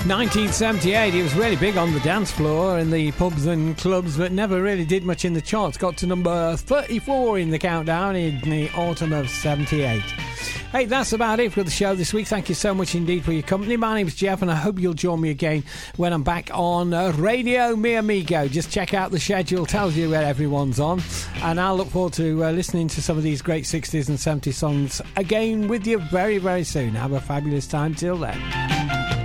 1978, he was really big on the dance floor in the pubs and clubs, but never really did much in the charts. Got to number 34 in the countdown in the autumn of 78. Hey, that's about it for the show this week. Thank you so much indeed for your company. My name's Jeff, and I hope you'll join me again when I'm back on Radio Mi Amigo. Just check out the schedule, tells you where everyone's on, and I'll look forward to listening to some of these great 60s and 70s songs again with you very, very soon. Have a fabulous time till then.